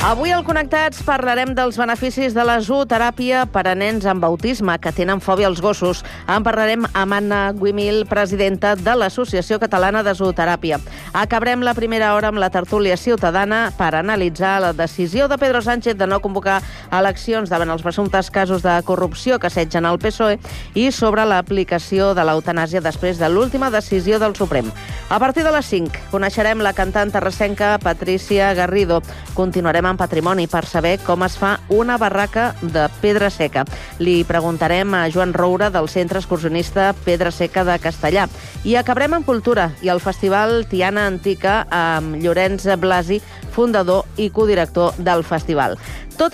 Avui al Connectats parlarem dels beneficis de la zooteràpia per a nens amb autisme que tenen fòbia als gossos. En parlarem amb Anna Güimil, presidenta de l'Associació Catalana de Zooteràpia. Acabarem la primera hora amb la tertúlia ciutadana per analitzar la decisió de Pedro Sánchez de no convocar eleccions davant els presumptes casos de corrupció que assetgen el PSOE i sobre l'aplicació de l'eutanàsia després de l'última decisió del Suprem. A partir de les 5 coneixerem la cantant terrassenca Patricia Garrido. Continuarem en patrimoni per saber com es fa una barraca de pedra seca. Li preguntarem a Joan Roura del Centre Excursionista Pedra Seca de Castellà. I acabarem en cultura i el Festival Tiana Antica amb Llorenç Blasi, fundador i codirector del festival. Tot